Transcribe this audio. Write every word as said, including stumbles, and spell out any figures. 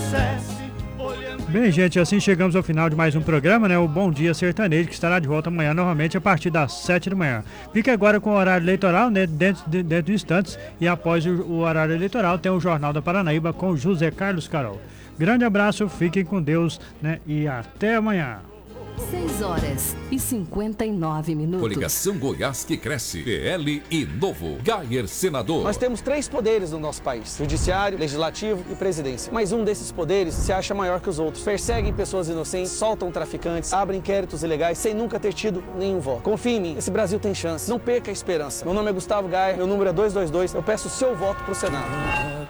Bem, gente, assim chegamos ao final de mais um programa, né? O Bom Dia Sertanejo, que estará de volta amanhã novamente a partir das sete da manhã. Fique agora com o horário eleitoral, né? Dentro de, dentro de instantes, e após o, o horário eleitoral tem o Jornal da Paranaíba com José Carlos Carol. Grande abraço, fiquem com Deus, né? E até amanhã. seis horas e cinquenta e nove minutos. Coligação Goiás que cresce. P L e Novo. Gayer, senador. Nós temos três poderes no nosso país: judiciário, legislativo e presidência. Mas um desses poderes se acha maior que os outros. Perseguem pessoas inocentes, soltam traficantes, abrem inquéritos ilegais sem nunca ter tido nenhum voto. Confie em mim, esse Brasil tem chance. Não perca a esperança. Meu nome é Gustavo Gayer, meu número é dois dois dois. Eu peço o seu voto pro Senado.